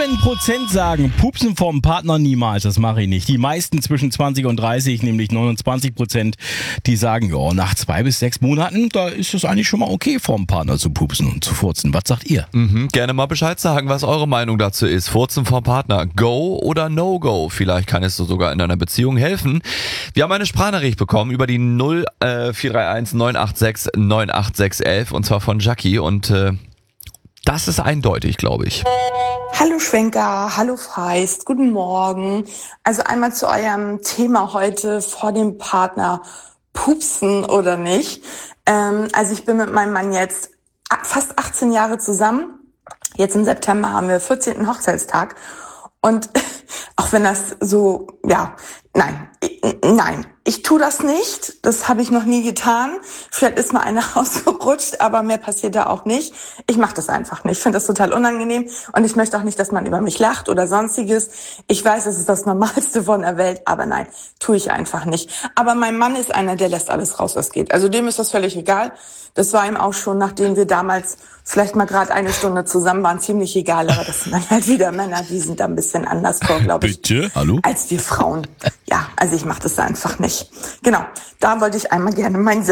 7% sagen, pupsen vom Partner niemals, das mache ich nicht. Die meisten zwischen 20 und 30, nämlich 29%, die sagen, ja, nach 2 bis 6 Monaten, da ist es eigentlich schon mal okay, vom Partner zu pupsen und zu furzen. Was sagt ihr? Gerne mal Bescheid sagen, was eure Meinung dazu ist. Furzen vom Partner, Go oder No-Go? Vielleicht kann es sogar in einer Beziehung helfen. Wir haben eine Sprachnachricht bekommen über die 0431 986 98611 und zwar von Jackie und das ist eindeutig, glaube ich. Hallo Schwenker, hallo Feist, guten Morgen. Also einmal zu eurem Thema heute vor dem Partner, pupsen oder nicht. Also ich bin mit meinem Mann jetzt fast 18 Jahre zusammen. Jetzt im September haben wir 14. Hochzeitstag. Und auch wenn das so, nein, ich tue das nicht. Das habe ich noch nie getan. Vielleicht ist mal einer rausgerutscht, aber mehr passiert da auch nicht. Ich mache das einfach nicht. Ich finde das total unangenehm und ich möchte auch nicht, dass man über mich lacht oder sonstiges. Ich weiß, es ist das Normalste von der Welt, aber nein, tue ich einfach nicht. Aber mein Mann ist einer, der lässt alles raus, was geht. Also dem ist das völlig egal. Das war ihm auch schon, nachdem wir damals vielleicht mal gerade eine Stunde zusammen waren, ziemlich egal. Aber das sind dann halt wieder Männer, die sind da ein bisschen anders vor, glaube ich, Bitte? Hallo? als wir Frauen. Ja, also ich mache das einfach nicht. Genau, da wollte ich einmal gerne meinen